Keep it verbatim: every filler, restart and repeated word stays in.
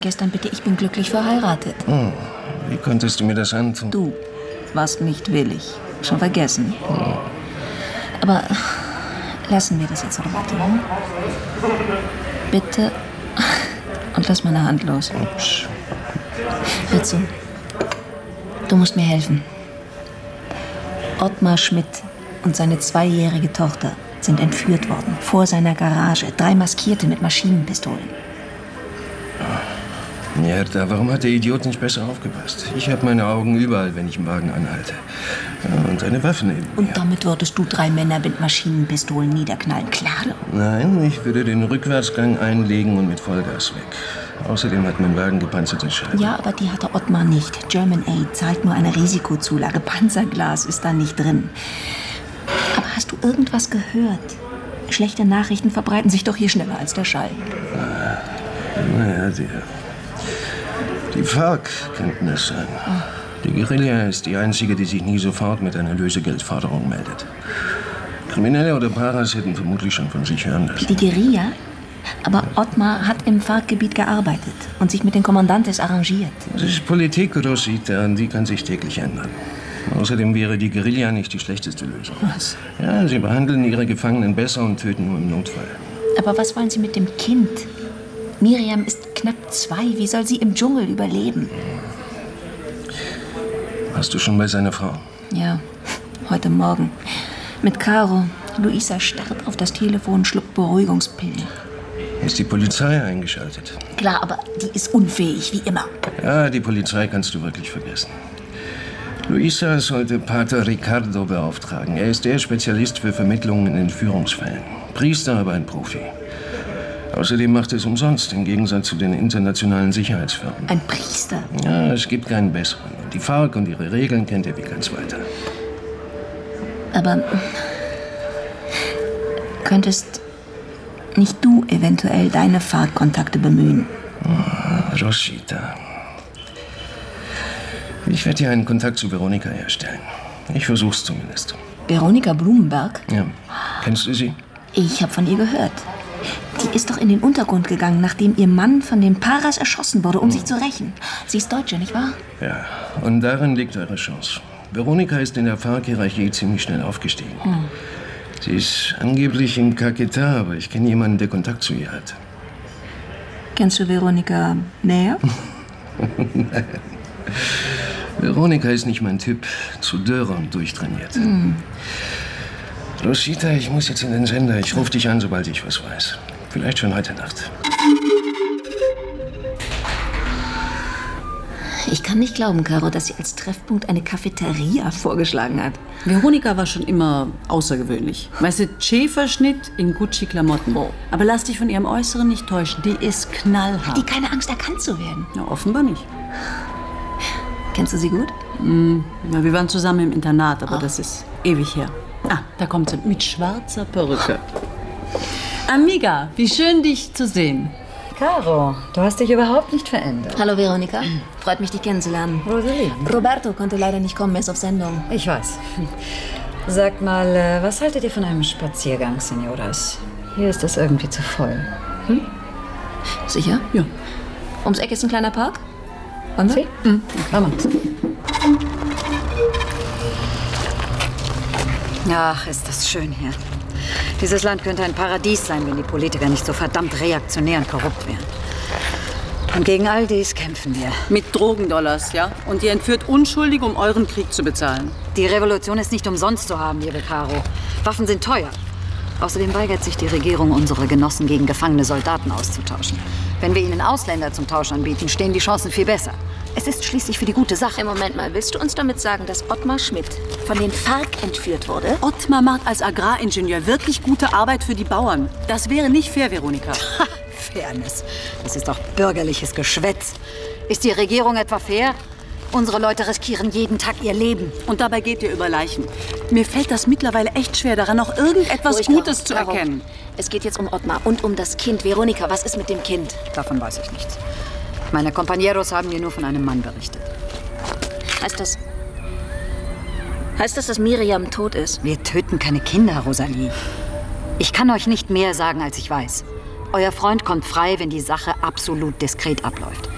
Gestern bitte, ich bin glücklich verheiratet. Oh, wie konntest du mir das antun? Du warst nicht willig. Schon vergessen. Oh. Aber lassen wir das jetzt, Roberto. Bitte. Und lass meine Hand los. Ups. Hör zu. Du musst mir helfen. Ottmar Schmidt und seine zweijährige Tochter sind entführt worden. Vor seiner Garage. Drei Maskierte mit Maschinenpistolen. Ja, da, warum hat der Idiot nicht besser aufgepasst? Ich habe meine Augen überall, wenn ich im Wagen anhalte. Ja, und eine Waffe neben mir. Und damit würdest du drei Männer mit Maschinenpistolen niederknallen, klar? Nein, ich würde den Rückwärtsgang einlegen und mit Vollgas weg. Außerdem hat mein Wagen gepanzerte Scheiben. Ja, aber die hatte Ottmar nicht. German Aid zahlt nur eine Risikozulage. Panzerglas ist da nicht drin. Aber hast du irgendwas gehört? Schlechte Nachrichten verbreiten sich doch hier schneller als der Schall. Ah, naja, die... Die FARC könnten es sein. Die Guerilla ist die einzige, die sich nie sofort mit einer Lösegeldforderung meldet. Kriminelle oder Paras hätten vermutlich schon von sich hören lassen. Die Guerilla? Aber Ottmar hat im FARC-Gebiet gearbeitet und sich mit den Kommandantes arrangiert. Das ist Politik, Rosita, und die kann sich täglich ändern. Außerdem wäre die Guerilla nicht die schlechteste Lösung. Was? Ja, sie behandeln ihre Gefangenen besser und töten nur im Notfall. Aber was wollen Sie mit dem Kind? Miriam ist knapp zwei. Wie soll sie im Dschungel überleben? Warst du schon bei seiner Frau? Ja, heute Morgen. Mit Caro. Luisa starrt auf das Telefon, schluckt Beruhigungspillen. Ist die Polizei eingeschaltet? Klar, aber die ist unfähig, wie immer. Ja, die Polizei kannst du wirklich vergessen. Luisa sollte Pater Ricardo beauftragen. Er ist der Spezialist für Vermittlungen in Entführungsfällen. Priester, aber ein Profi. Außerdem macht er es umsonst, im Gegensatz zu den internationalen Sicherheitsfirmen. Ein Priester? Ja, es gibt keinen besseren. Und die FARC und ihre Regeln kennt er wie kein zweiter. Aber könntest nicht du eventuell deine FARC-Kontakte bemühen? Oh, Rosita. Ich werde dir einen Kontakt zu Veronika herstellen. Ich versuch's zumindest. Veronika Blumenberg? Ja. Kennst du sie? Ich habe von ihr gehört. Die ist doch in den Untergrund gegangen, nachdem ihr Mann von den Paras erschossen wurde, um hm. sich zu rächen. Sie ist Deutsche, nicht wahr? Ja, und darin liegt eure Chance. Veronika ist in der FARC-Hierarchie ziemlich schnell aufgestiegen. Hm. Sie ist angeblich im Caquetá, aber ich kenne jemanden, der Kontakt zu ihr hat. Kennst du Veronika näher? Nein. Veronika ist nicht mein Typ. Zu dürre und durchtrainiert. Hm. Rosita, ich muss jetzt in den Sender. Ich rufe dich an, sobald ich was weiß. Vielleicht schon heute Nacht. Ich kann nicht glauben, Caro, dass sie als Treffpunkt eine Cafeteria vorgeschlagen hat. Veronika war schon immer außergewöhnlich. Weißt du, Schäferschnitt in Gucci-Klamotten. Oh. Aber lass dich von ihrem Äußeren nicht täuschen. Die ist knallhart. Hat die keine Angst, erkannt zu werden? Ja, offenbar nicht. Kennst du sie gut? Mm, ja, wir waren zusammen im Internat, aber Ach. das ist ewig her. Ah, da kommt sie mit schwarzer Perücke. Amiga, wie schön, dich zu sehen. Caro, du hast dich überhaupt nicht verändert. Hallo, Veronika. Freut mich, dich kennenzulernen. Rosalie. Roberto konnte leider nicht kommen, er ist auf Sendung. Ich weiß. Sag mal, was haltet ihr von einem Spaziergang, Senoras? Hier ist das irgendwie zu voll. Hm? Sicher? Ja. Ums Eck ist ein kleiner Park. Wollen wir? Sie? Mhm. Vamos. Ach, ist das schön hier. Dieses Land könnte ein Paradies sein, wenn die Politiker nicht so verdammt reaktionär und korrupt wären. Und gegen all dies kämpfen wir. Mit Drogendollars, ja? Und ihr entführt Unschuldige, um euren Krieg zu bezahlen. Die Revolution ist nicht umsonst zu haben, liebe Caro. Waffen sind teuer. Außerdem weigert sich die Regierung, unsere Genossen gegen gefangene Soldaten auszutauschen. Wenn wir ihnen Ausländer zum Tausch anbieten, stehen die Chancen viel besser. Es ist schließlich für die gute Sache. Im Moment mal, willst du uns damit sagen, dass Ottmar Schmidt von den FARC entführt wurde? Ottmar macht als Agraringenieur wirklich gute Arbeit für die Bauern. Das wäre nicht fair, Veronika. Ha, Fairness. Das ist doch bürgerliches Geschwätz. Ist die Regierung etwa fair? Unsere Leute riskieren jeden Tag ihr Leben. Und dabei geht ihr über Leichen. Mir fällt das mittlerweile echt schwer, daran noch irgendetwas Ruhig, Gutes Caro, zu Caro. erkennen. Es geht jetzt um Ottmar und um das Kind. Veronika, was ist mit dem Kind? Davon weiß ich nichts. Meine Compañeros haben mir nur von einem Mann berichtet. Heißt das... Heißt das, dass Miriam tot ist? Wir töten keine Kinder, Rosalie. Ich kann euch nicht mehr sagen, als ich weiß. Euer Freund kommt frei, wenn die Sache absolut diskret abläuft.